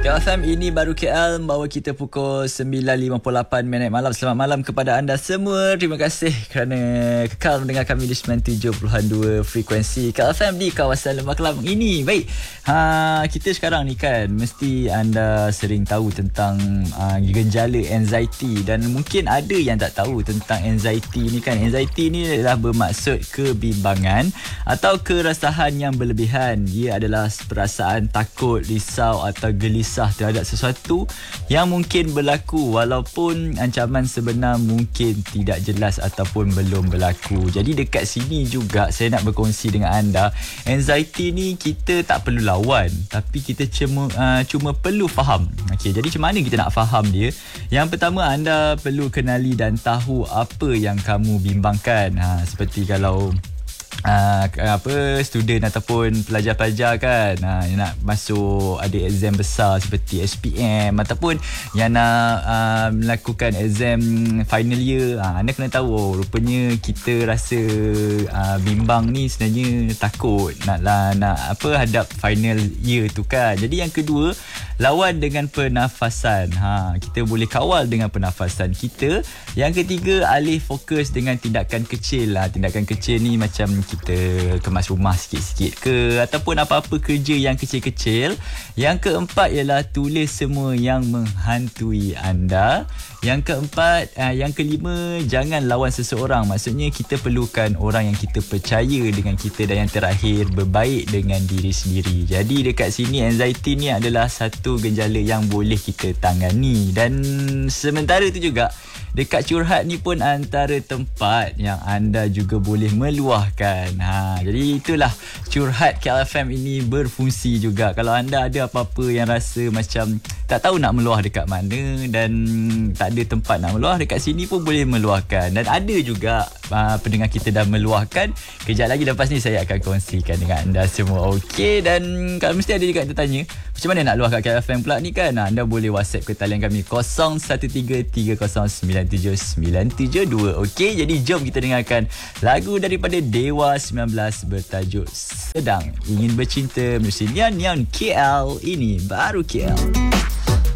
KFM ini baru KL membawa kita pukul 9.58 malam. Selamat malam kepada anda semua. Terima kasih kerana kekal mendengar kami di 97.2 frekuensi KFM di kawasan Lembah Kelabang ini. Baik, kita sekarang ni kan mesti anda sering tahu tentang gejala anxiety, dan mungkin ada yang tak tahu tentang anxiety ni kan. Anxiety ni adalah bermaksud kebimbangan atau kerasahan yang berlebihan. Ia adalah perasaan takut, risau atau gelisah terhadap sesuatu yang mungkin berlaku walaupun ancaman sebenar mungkin tidak jelas ataupun belum berlaku. Jadi dekat sini juga saya nak berkongsi dengan anda, anxiety ni kita tak perlu lawan, tapi kita cuma perlu faham. Okey, jadi macam mana kita nak faham dia? Yang pertama, anda perlu kenali dan tahu apa yang kamu bimbangkan. Seperti kalau student ataupun pelajar-pelajar kan yang nak masuk ada exam besar seperti SPM ataupun yang nak melakukan exam final year, anda kena tahu rupanya kita rasa bimbang ni sebenarnya takut nak hadap final year tu kan. Jadi yang kedua, lawan dengan pernafasan. Kita boleh kawal dengan pernafasan kita. Yang ketiga, alih fokus dengan tindakan kecil. Tindakan kecil ni macam kita kemas rumah sikit-sikit ke ataupun apa-apa kerja yang kecil-kecil. Yang keempat ialah tulis semua yang menghantui anda. Yang keempat, yang kelima, jangan lawan seseorang. Maksudnya kita perlukan orang yang kita percaya dengan kita. Dan yang terakhir, berbaik dengan diri sendiri. Jadi dekat sini anxiety ni adalah satu gejala yang boleh kita tangani. Dan sementara tu juga dekat curhat ni pun antara tempat yang anda juga boleh meluahkan. Jadi itulah curhat KLFM ini berfungsi juga. Kalau anda ada apa-apa yang rasa macam tak tahu nak meluah dekat mana dan tak ada tempat nak meluah, dekat sini pun boleh meluahkan. Dan ada juga pendengar kita dah meluahkan. Kejap lagi lepas ni saya akan kongsikan dengan anda semua. Okey, dan kalau mesti ada juga yang tertanya macam mana nak luah kat KLFM pula ni kan. Anda boleh WhatsApp ke talian kami 0133097972. Okey, jadi jom kita dengarkan lagu daripada Dewa 19 bertajuk Sedang Ingin Bercinta. Menerusi Nyan Nyan KL. Ini baru KL.